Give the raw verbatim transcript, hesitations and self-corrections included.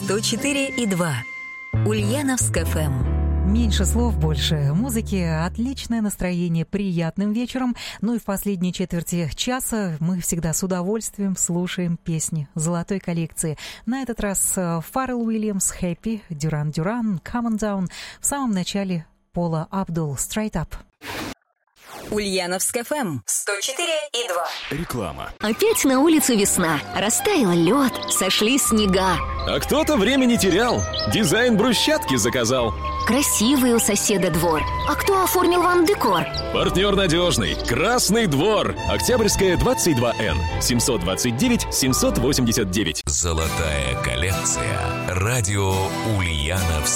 сто четыре и два. Ульяновск эф эм. Меньше слов, больше музыки, отличное настроение, приятным вечером. Ну и в последней четверти часа мы всегда с удовольствием слушаем песни золотой коллекции. На этот раз Фаррелл Уильямс, Happy, Дюран Дюран, Come on Down. В самом начале Пола Абдул, Straight Up. Ульяновск эф эм сто четыре и два. Реклама. Опять на улице весна. Растаял лед, сошли снега. А кто-то время не терял. Дизайн брусчатки заказал. Красивый у соседа двор. А кто оформил вам декор? Партнер надежный. Красный двор. Октябрьская, двадцать два эн. семьсот двадцать девять семьсот восемьдесят девять. Золотая коллекция. Радио Ульяновск.